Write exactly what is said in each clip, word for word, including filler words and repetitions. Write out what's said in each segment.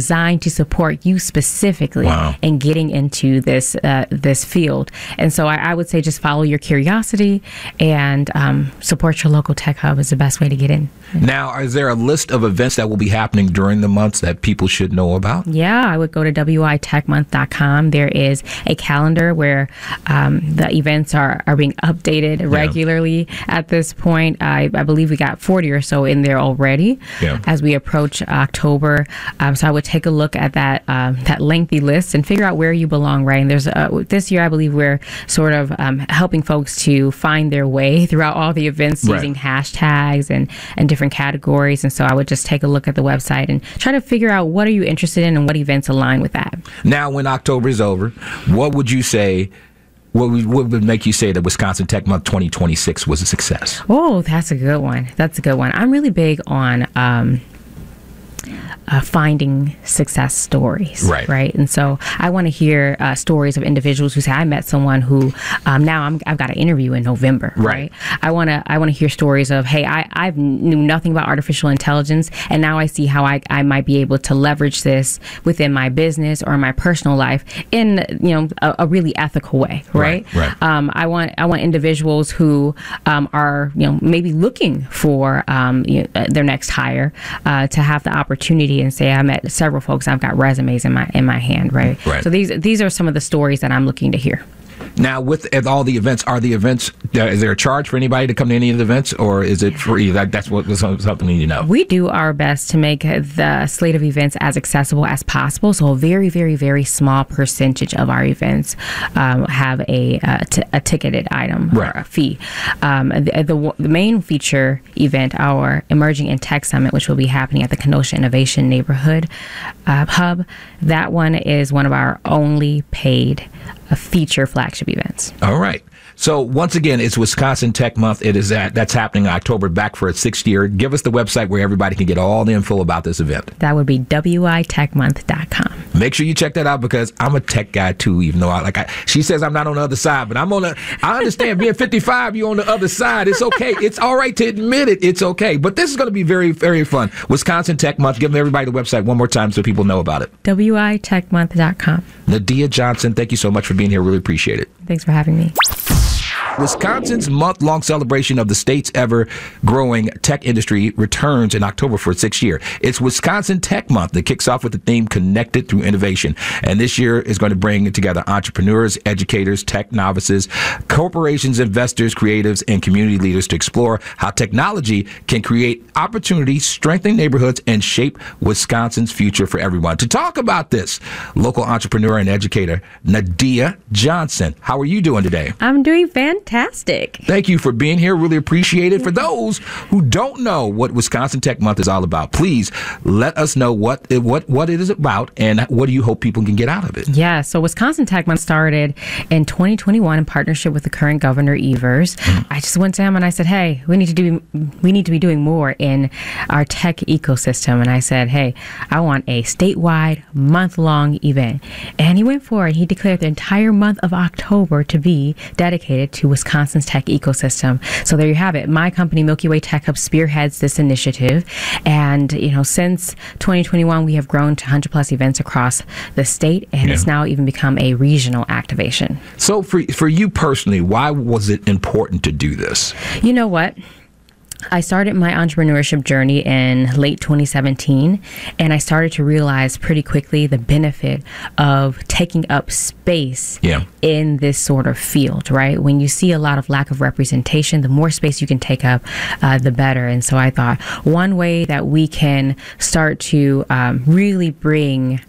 designed to support you specifically Wow. in getting into this uh, this field. And so I, I would say just follow your curiosity and um, support your local tech hub is the best way to get in. Now, is there a list of events that will be happening during the months that people should know about? Yeah, I would go to W I tech month dot com. There is a calendar where um, the events are, are being updated regularly at this point. I, I believe we got forty or so in there already Yeah. as we approach October. Um, so I would take a look at that um, that lengthy list and figure out where you belong, right? And there's uh, this year, I believe we're sort of um, helping folks to find their way throughout all the events Right. using hashtags and, and different categories. And so I would just take a look at the website and try to figure out what are you interested in and what events align with that. Now, when October is over, what would you say, what would, what would make you say that Wisconsin Tech Month twenty twenty-six was a success? Oh, that's a good one. That's a good one. I'm really big on um, uh, finding success stories. Right. Right. And so I want to hear uh, stories of individuals who say, I met someone who um, now I'm, I've got an interview in November. Right. Right. I want to I want to hear stories of, hey, I I knew nothing about artificial intelligence, and now I see how I, I might be able to leverage this within my business or my personal life in, you know, a, a really ethical way. Right. Right, right. Um, I want I want individuals who um, are, you know, maybe looking for um, you know, their next hire uh, to have the opportunity and say, I met several folks. I've got resumes in my in my hand. Right. Right. So these these are some of the stories that I'm looking to hear. Now, with at all the events, are the events, uh, is there a charge for anybody to come to any of the events, or is it free? That, that's what was something you know. We do our best to make the slate of events as accessible as possible. So a very, very, very small percentage of our events um, have a, uh, t- a ticketed item Right. or a fee. Um, the, the, the main feature event, our Emerging in Tech Summit, which will be happening at the Kenosha Innovation Neighborhood uh, Hub, that one is one of our only paid uh, feature flagship events. All right. So once again, it's Wisconsin Tech Month. It is at, that's happening in October, back for its sixth year. Give us the website where everybody can get all the info about this event. That would be W I tech month dot com. Make sure you check that out, because I'm a tech guy too, even though I like I, she says I'm not on the other side, but I'm on the, I understand being fifty-five, you're on the other side. It's okay. It's all right to admit it. It's okay. But this is going to be very, very fun. Wisconsin Tech Month. Give everybody the website one more time so people know about it. W I tech month dot com. Nadia Johnson, thank you so much for being here. Really appreciate it. Thanks for having me. Wisconsin's month-long celebration of the state's ever-growing tech industry returns in October for its sixth year. It's Wisconsin Tech Month that kicks off with the theme Connected Through Innovation. And this year is going to bring together entrepreneurs, educators, tech novices, corporations, investors, creatives, and community leaders to explore how technology can create opportunities, strengthen neighborhoods, and shape Wisconsin's future for everyone. To talk about this, local entrepreneur and educator Nadia Johnson. How are you doing today? I'm doing fantastic. Thank you for being here. Really appreciate it. For those who don't know what Wisconsin Tech Month is all about, please let us know what it, what what it is about and what do you hope people can get out of it. Yeah, so Wisconsin Tech Month started in twenty twenty-one in partnership with the current governor Evers. Mm-hmm. I just went to him and I said, "Hey, we need to do we need to be doing more in our tech ecosystem." And I said, "Hey, I want a statewide month-long event." And he went for it. He declared the entire month of October to be dedicated to Wisconsin's tech ecosystem. So there you have it. My company, Milky Way Tech Hub, spearheads this initiative. And, you know, since twenty twenty-one, we have grown to one hundred plus events across the state, and Yeah. it's now even become a regional activation. So for for you personally, why was it important to do this? You know what? I started my entrepreneurship journey in late twenty seventeen, and I started to realize pretty quickly the benefit of taking up space Yeah. in this sort of field, right? When you see a lot of lack of representation, the more space you can take up, uh, the better. And so I thought one way that we can start to um, really bring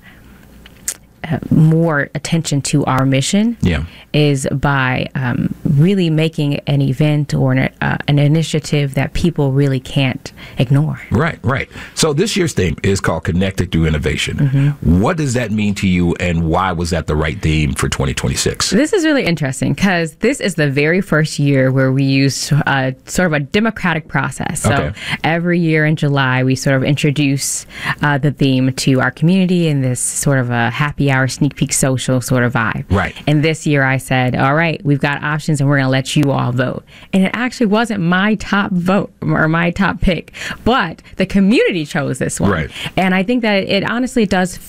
Uh, more attention to our mission Yeah. is by um, really making an event or an, uh, an initiative that people really can't ignore. Right, right. So this year's theme is called Connected Through Innovation. Mm-hmm. What does that mean to you, and why was that the right theme for twenty twenty-six? This is really interesting because this is the very first year where we use uh, sort of a democratic process. So Okay. every year in July, we sort of introduce uh, the theme to our community in this sort of a happy hour sneak peek social sort of vibe. Right. And this year I said, all right, we've got options and we're going to let you all vote. And it actually wasn't my top vote or my top pick, but the community chose this one. Right. And I think that it honestly does